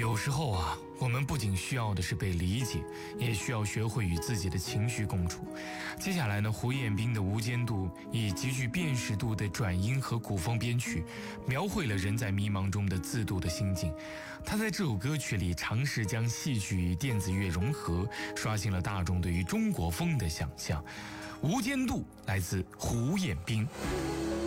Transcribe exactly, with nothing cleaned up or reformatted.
有时候啊，我们不仅需要的是被理解，也需要学会与自己的情绪共处。接下来呢，胡彦斌的《无间道》以极具辨识度的转音和古风编曲，描绘了人在迷茫中的自渡的心境。他在这首歌曲里尝试将戏曲与电子乐融合，刷新了大众对于中国风的想象。《无间道》来自胡彦斌。